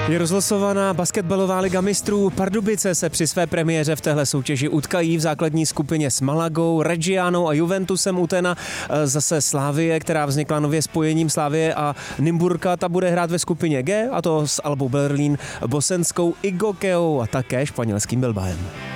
Je rozlosovaná basketbalová liga mistrů. Pardubice se při své premiéře v téhle soutěži utkají v základní skupině s Malagou, Reggianou a Juventusem Utena. Zase Slavie, která vznikla nově spojením Slavie a Nymburka, ta bude hrát ve skupině G, a to s Albou Berlín, bosenskou Igokeou a také španělským Bilbaem.